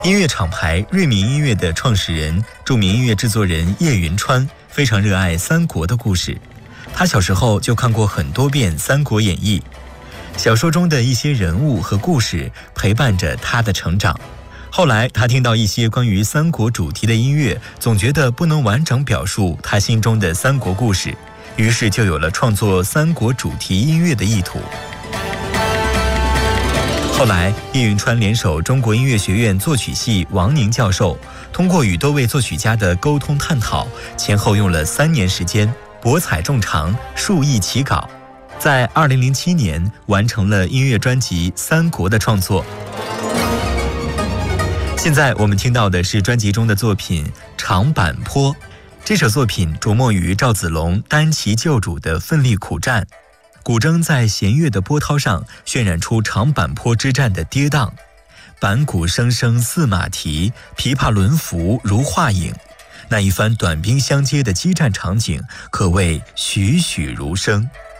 音乐厂牌瑞明音乐的创始人、著名音乐制作人叶云川非常热爱三国的故事。他小时候就看过很多遍《三国演义》，小说中的一些人物和故事陪伴着他的成长。后来他听到一些关于三国主题的音乐，总觉得不能完整表述他心中的三国故事，于是就有了创作三国主题音乐的意图。后来叶云川联手中国音乐学院作曲系王宁教授，通过与多位作曲家的沟通探讨，前后用了3年时间，博采众长，数亿起稿，在2007年完成了音乐专辑《三国》的创作。现在我们听到的是专辑中的作品《长坂坡》。这首作品着墨于赵子龙单骑救主的奋力苦战，古筝在弦乐的波涛上渲染出长坂坡之战的跌宕，板鼓声声似马蹄，琵琶轮拂如画影，那一番短兵相接的激战场景可谓栩栩如生。